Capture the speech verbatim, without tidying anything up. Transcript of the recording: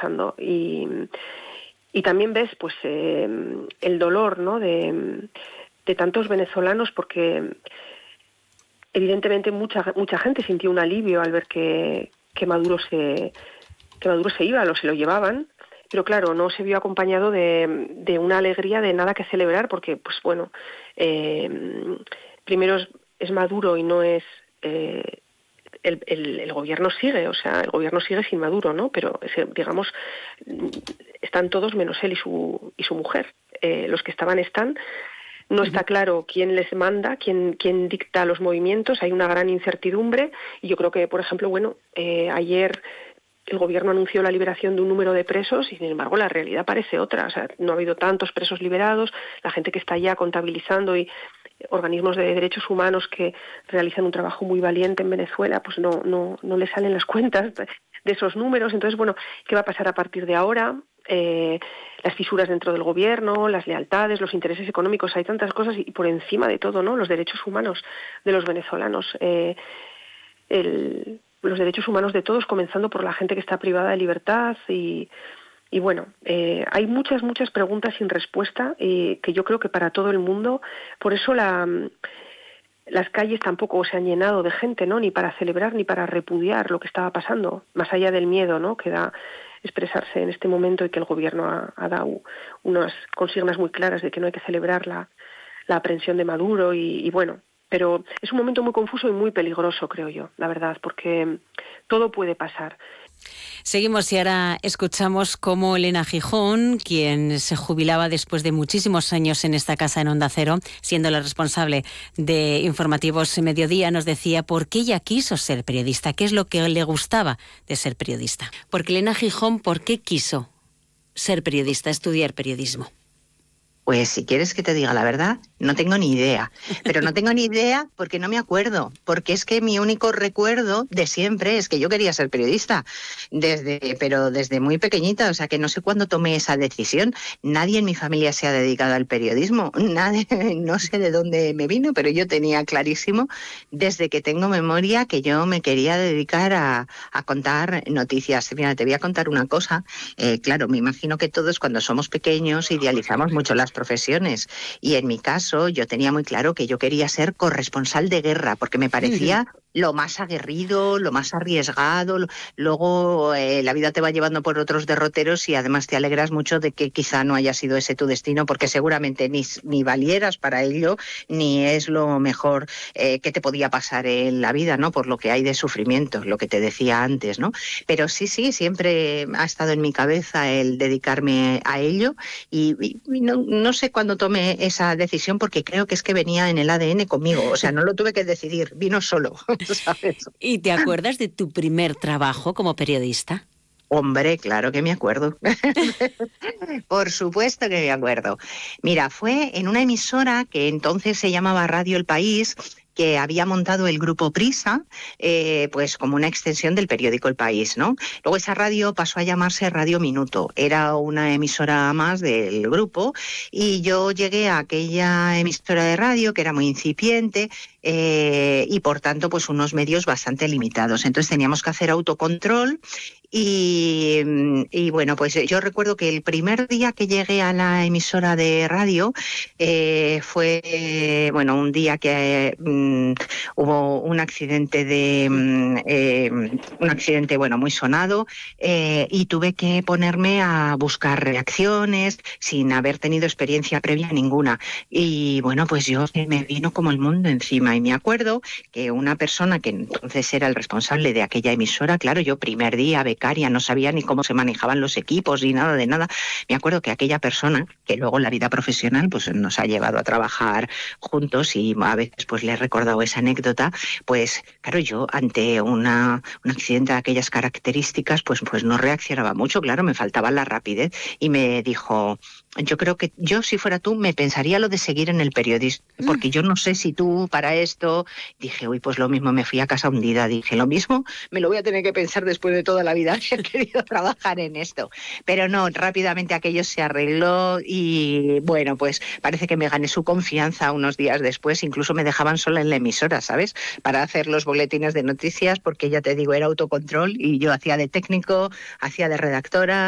pasando. Y, y también ves pues eh, el dolor, ¿no?, de, de tantos venezolanos, porque evidentemente mucha mucha gente sintió un alivio al ver que, que Maduro se que Maduro se iba, lo se lo llevaban, pero claro, no se vio acompañado de, de una alegría, de nada que celebrar, porque pues bueno, eh, primero es, es Maduro y no es eh, el, el, el gobierno sigue, o sea, el gobierno sigue sin Maduro, ¿no? Pero digamos, están todos menos él y su y su mujer. Eh, los que estaban están. No está claro quién les manda, quién, quién dicta los movimientos, hay una gran incertidumbre y yo creo que, por ejemplo, bueno, eh, ayer el gobierno anunció la liberación de un número de presos y, sin embargo, la realidad parece otra. O sea, no ha habido tantos presos liberados, la gente que está ya contabilizando y organismos de derechos humanos que realizan un trabajo muy valiente en Venezuela, pues no, no, no les salen las cuentas de esos números. Entonces, bueno, ¿qué va a pasar a partir de ahora? Eh, las fisuras dentro del gobierno, las lealtades, los intereses económicos, hay tantas cosas y por encima de todo, ¿no?, los derechos humanos de los venezolanos, eh, el, los derechos humanos de todos, comenzando por la gente que está privada de libertad y, y bueno, eh, hay muchas, muchas preguntas sin respuesta eh, que yo creo que para todo el mundo, por eso la... las calles tampoco se han llenado de gente, ¿no?, ni para celebrar ni para repudiar lo que estaba pasando, más allá del miedo, ¿no?, que da expresarse en este momento y que el gobierno ha, ha dado unas consignas muy claras de que no hay que celebrar la, la aprehensión de Maduro y, y bueno, pero es un momento muy confuso y muy peligroso, creo yo, la verdad, porque todo puede pasar. Seguimos y ahora escuchamos cómo Elena Gijón, quien se jubilaba después de muchísimos años en esta casa en Onda Cero, siendo la responsable de Informativos Mediodía, nos decía por qué ella quiso ser periodista, qué es lo que le gustaba de ser periodista. Porque Elena Gijón, ¿por qué quiso ser periodista, estudiar periodismo? Pues si quieres que te diga la verdad, no tengo ni idea. Pero no tengo ni idea porque no me acuerdo. Porque es que mi único recuerdo de siempre es que yo quería ser periodista. Desde, pero desde muy pequeñita, o sea que no sé cuándo tomé esa decisión. Nadie en mi familia se ha dedicado al periodismo. Nadie, no sé de dónde me vino, pero yo tenía clarísimo desde que tengo memoria que yo me quería dedicar a, a contar noticias. Mira, te voy a contar una cosa. Eh, claro, me imagino que todos cuando somos pequeños idealizamos mucho las profesiones y en mi caso yo tenía muy claro que yo quería ser corresponsal de guerra porque me parecía lo más aguerrido, lo más arriesgado. Luego eh, la vida te va llevando por otros derroteros y además te alegras mucho de que quizá no haya sido ese tu destino porque seguramente ni, ni valieras para ello ni es lo mejor eh, que te podía pasar en la vida, ¿no? Por lo que hay de sufrimiento, lo que te decía antes, ¿no? Pero sí, sí, siempre ha estado en mi cabeza el dedicarme a ello y, y no, no sé cuándo tomé esa decisión porque creo que es que venía en el A D N conmigo, o sea, no lo tuve que decidir, vino solo. ¿Sabes? ¿Y te acuerdas de tu primer trabajo como periodista? Hombre, claro que me acuerdo. Por supuesto que me acuerdo. Mira, fue en una emisora que entonces se llamaba Radio El País, que había montado el grupo Prisa, eh, pues como una extensión del periódico El País, ¿no? Luego esa radio pasó a llamarse Radio Minuto, era una emisora más del grupo y yo llegué a aquella emisora de radio que era muy incipiente eh, y por tanto pues unos medios bastante limitados. Entonces teníamos que hacer autocontrol y, y bueno, pues yo recuerdo que el primer día que llegué a la emisora de radio eh, fue, bueno, un día que um, hubo un accidente de um, eh, un accidente, bueno, muy sonado eh, y tuve que ponerme a buscar reacciones sin haber tenido experiencia previa ninguna. Y bueno, pues yo me vino como el mundo encima y me acuerdo que una persona que entonces era el responsable de aquella emisora, claro, yo primer día becaria, no sabía ni cómo se manejaban los equipos ni nada de nada. Me acuerdo que aquella persona, que luego en la vida profesional pues nos ha llevado a trabajar juntos y a veces pues le he recordado esa anécdota, pues claro, yo ante una, un accidente de aquellas características pues, pues no reaccionaba mucho, claro, me faltaba la rapidez y me dijo, yo creo que yo si fuera tú me pensaría lo de seguir en el periodismo, porque yo no sé si tú para esto, dije, uy, pues lo mismo, me fui a casa hundida, dije, lo mismo me lo voy a tener que pensar después de toda la vida que he querido trabajar en esto, pero no, rápidamente aquello se arregló y bueno, pues parece que me gané su confianza unos días después, incluso me dejaban sola en la emisora, ¿sabes? Para hacer los boletines de noticias, porque ya te digo, era autocontrol y yo hacía de técnico, hacía de redactora,